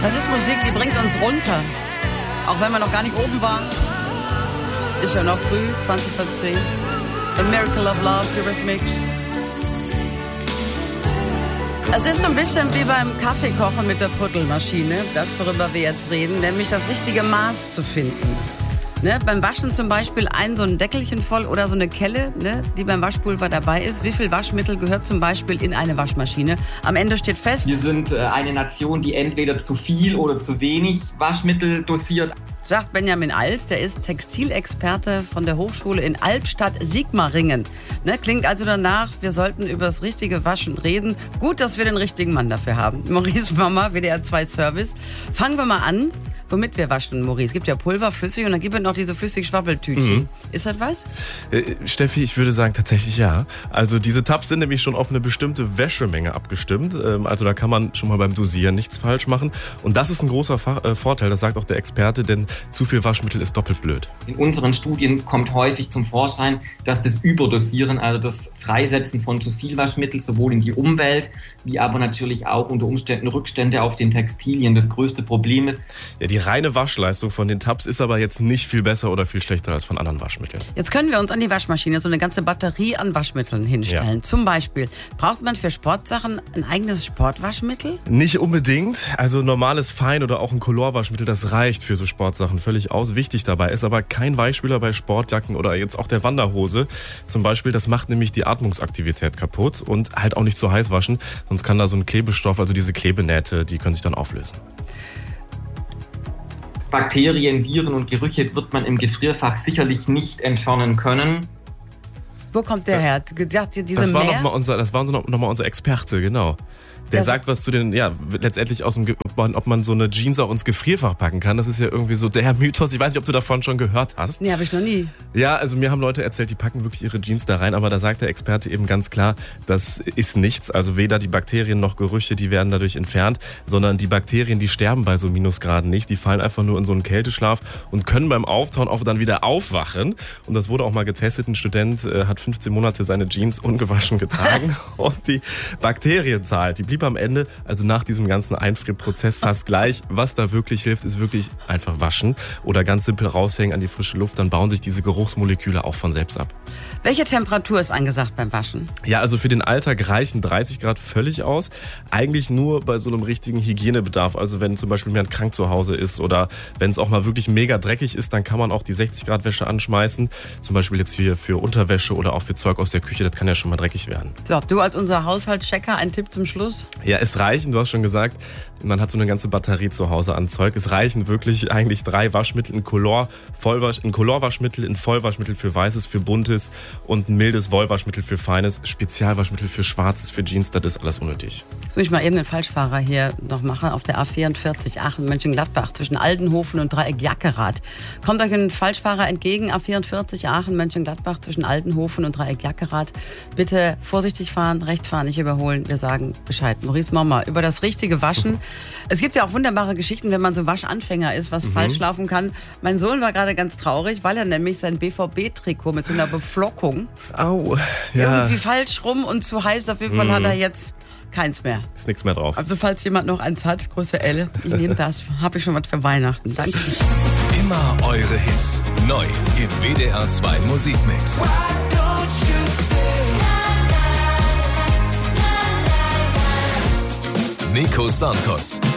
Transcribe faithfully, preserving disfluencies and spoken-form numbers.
Das ist Musik, die bringt uns runter. Auch wenn wir noch gar nicht oben waren. Ist ja noch früh, zwanzig vor zehn. A Miracle of Love, Eurythmics. Es ist so ein bisschen wie beim Kaffeekochen mit der Puttelmaschine, das, worüber wir jetzt reden, nämlich das richtige Maß zu finden. Ne, beim Waschen zum Beispiel ein so ein Deckelchen voll oder so eine Kelle, ne, die beim Waschpulver dabei ist. Wie viel Waschmittel gehört zum Beispiel in eine Waschmaschine? Am Ende steht fest: Wir sind äh, eine Nation, die entweder zu viel oder zu wenig Waschmittel dosiert. Sagt Benjamin Als, der ist Textilexperte von der Hochschule in Albstadt-Sigmaringen. Ne, klingt also danach, wir sollten über das richtige Waschen reden. Gut, dass wir den richtigen Mann dafür haben. Maurice Momma, W D R zwei Service. Fangen wir mal an. Womit wir waschen, Maurice? Es gibt ja Pulver, flüssig und dann gibt es noch diese flüssig Schwabbeltütchen. Mhm. Ist das was? Äh, Steffi, ich würde sagen tatsächlich ja. Also diese Tabs sind nämlich schon auf eine bestimmte Wäschemenge abgestimmt. Ähm, also da kann man schon mal beim Dosieren nichts falsch machen. Und das ist ein großer Fa- äh, Vorteil, das sagt auch der Experte, denn zu viel Waschmittel ist doppelt blöd. In unseren Studien kommt häufig zum Vorschein, dass das Überdosieren, also das Freisetzen von zu viel Waschmittel, sowohl in die Umwelt, wie aber natürlich auch unter Umständen Rückstände auf den Textilien das größte Problem ist. Ja, die reine Waschleistung von den Tabs ist aber jetzt nicht viel besser oder viel schlechter als von anderen Waschmitteln. Jetzt können wir uns an die Waschmaschine so eine ganze Batterie an Waschmitteln hinstellen. Ja. Zum Beispiel, braucht man für Sportsachen ein eigenes Sportwaschmittel? Nicht unbedingt. Also normales Fein- oder auch ein Colorwaschmittel, das reicht für so Sportsachen völlig aus. Wichtig dabei ist aber kein Weichspüler bei Sportjacken oder jetzt auch der Wanderhose. Zum Beispiel, das macht nämlich die Atmungsaktivität kaputt und halt auch nicht zu heiß waschen. Sonst kann da so ein Klebestoff, also diese Klebenähte, die können sich dann auflösen. Bakterien, Viren und Gerüche wird man im Gefrierfach sicherlich nicht entfernen können. Wo kommt der her? Gesagt, diese das war Meer? noch mal unser, das war noch mal unser Experte, genau. Der ja, sagt was zu den, ja, letztendlich aus dem, ob man so eine Jeans auch ins Gefrierfach packen kann. Das ist ja irgendwie so der Mythos. Ich weiß nicht, ob du davon schon gehört hast. Nee, habe ich noch nie. Ja, also mir haben Leute erzählt, die packen wirklich ihre Jeans da rein. Aber da sagt der Experte eben ganz klar, das ist nichts. Also weder die Bakterien noch Gerüche, die werden dadurch entfernt. Sondern die Bakterien, die sterben bei so Minusgraden nicht. Die fallen einfach nur in so einen Kälteschlaf und können beim Auftauen auch dann wieder aufwachen. Und das wurde auch mal getestet. Ein Student äh, hat fünfzehn Monate seine Jeans ungewaschen getragen. Und die Bakterienzahl, die blieb am Ende, also nach diesem ganzen Einfrierprozess, fast gleich. Was da wirklich hilft, ist wirklich einfach waschen oder ganz simpel raushängen an die frische Luft. Dann bauen sich diese Geruchsmoleküle auch von selbst ab. Welche Temperatur ist angesagt beim Waschen? Ja, also für den Alltag reichen dreißig Grad völlig aus. Eigentlich nur bei so einem richtigen Hygienebedarf. Also wenn zum Beispiel jemand krank zu Hause ist oder wenn es auch mal wirklich mega dreckig ist, dann kann man auch die sechzig Grad Wäsche anschmeißen. Zum Beispiel jetzt hier für Unterwäsche oder auch für Zeug aus der Küche. Das kann ja schon mal dreckig werden. So, du als unser Haushaltschecker, ein Tipp zum Schluss? Ja, es reichen, du hast schon gesagt, man hat so eine ganze Batterie zu Hause an Zeug. Es reichen wirklich eigentlich drei Waschmittel, ein Color, Vollwasch, ein Colorwaschmittel, ein Vollwaschmittel für Weißes, für Buntes und ein mildes Wollwaschmittel für Feines, Spezialwaschmittel für Schwarzes, für Jeans, das ist alles unnötig. Jetzt muss ich mal eben den Falschfahrer hier noch machen, auf der A vierundvierzig Aachen-Mönchengladbach zwischen Aldenhofen und Dreieck-Jackerath. Kommt euch ein Falschfahrer entgegen, A vierundvierzig Aachen-Mönchengladbach zwischen Aldenhofen und Dreieck-Jackerath. Bitte vorsichtig fahren, rechts fahren, nicht überholen, wir sagen Bescheid. Maurice Momma, über das richtige Waschen. Es gibt ja auch wunderbare Geschichten, wenn man so Waschanfänger ist, was mhm. falsch laufen kann. Mein Sohn war gerade ganz traurig, weil er nämlich sein B V B-Trikot mit so einer Beflockung Au, ja. irgendwie falsch rum und zu heiß, auf jeden Fall mhm. hat er jetzt keins mehr. Ist nichts mehr drauf. Also falls jemand noch eins hat, Größe L, ich nehme das, habe ich schon was für Weihnachten. Danke. Immer eure Hits, neu im W D R zwei Musikmix. Nico Santos.